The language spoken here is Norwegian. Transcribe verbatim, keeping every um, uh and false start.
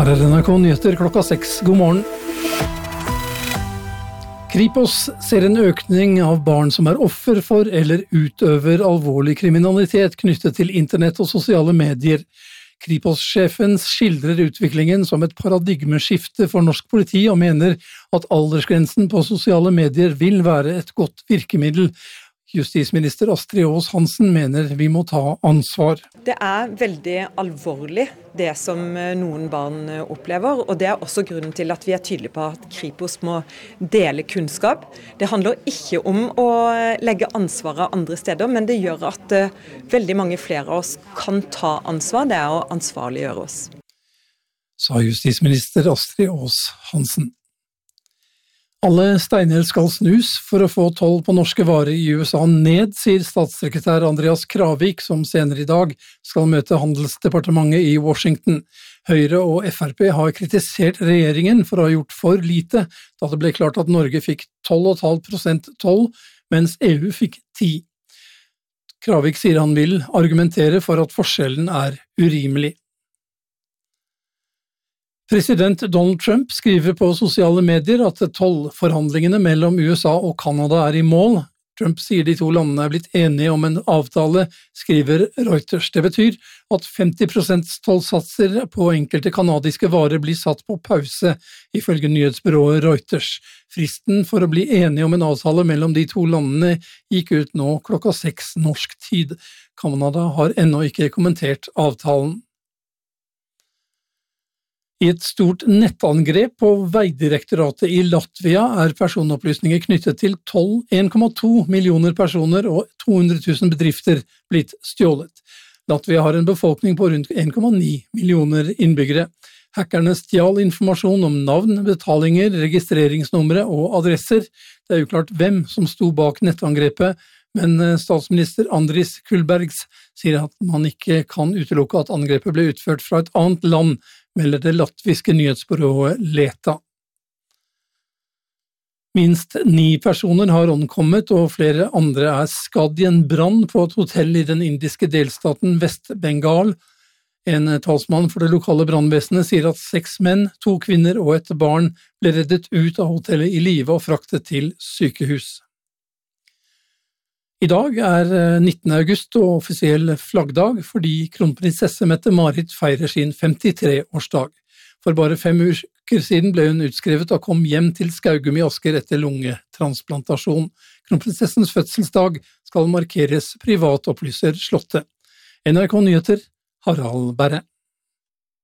Her er N R K Nyheter klokka seks. God morgen. Kripos ser en økning av barn som er offer for eller utøver alvorlig kriminalitet knyttet til internett og sosiale medier. Kripos-sjefen skildrer utviklingen som et paradigmeskifte for norsk politi og mener at aldersgrensen på sosiale medier vil være et godt virkemiddel. Justisminister Astrid Aas Hansen mener vi må ta ansvar. Det er veldig alvorlig det som noen barn opplever, og det er også grunnen til at vi er tydelige på at Kripos må dele kunnskap. Det handler ikke om å legge ansvaret andre steder, men det gjør at veldig mange flere av oss kan ta ansvar. Det er å ansvarliggjøre oss. Sa justisminister Astrid Aas Hansen. Alle steiner skal snus for å få toll på norske varer i U S A ned, sier statssekretær Andreas Kravik, som senere i dag skal møte Handelsdepartementet i Washington. Høyre og F R P har kritisert regjeringen for å ha gjort for lite, da det ble klart at Norge fikk tolv komma fem prosent toll, mens E U fikk ti. Kravik sier han vil argumentere for at forskjellen er urimelig. President Donald Trump skriver på sosiale medier at tollforhandlingene mellom U S A og Canada er i mål. Trump sier de to landene er blitt enige om en avtale, skriver Reuters. Det betyr at femti prosent tollsatser på enkelte kanadiske varer blir satt på pause, ifølge nyhetsbyrået Reuters. Fristen for å bli enige om en avtale mellom de to landene gikk ut nå klokka seks norsk tid. Canada har ennå ikke kommentert avtalen. I et stort nettangrep på Veidirektoratet i Latvia er personopplysninger knyttet til tolv, en komma to millioner personer og to hundre tusen bedrifter blitt stjålet. Latvia har en befolkning på rundt en komma ni millioner innbyggere. Hackerne stjal informasjon om navn, betalinger, registreringsnumre og adresser. Det er uklart hvem som sto bak nettangrepet, men statsminister Andris Kulbergs sier at man ikke kan utelukke at angrepet ble utført fra et annet land, melder det latviske nyhetsbyrået Leta. Minst ni personer har omkommet, og flere andre er skadd i en brann på et hotell i den indiske delstaten Vest-Bengal. En talsmann for det lokale brannvesenet sier at seks menn, to kvinner og et barn ble reddet ut av hotellet i live og fraktet til sykehus. I dag er nittende august og offisiell flaggdag fordi kronprinsesse Mette-Marit feirer sin femtitre-årsdag. For bare fem uker siden ble hun utskrevet og kom hjem til Skaugum i Asker etter lungetransplantasjon. Kronprinsessens fødselsdag skal markeres privat, opplyser Slottet. N R K Nyheter, Harald Berre.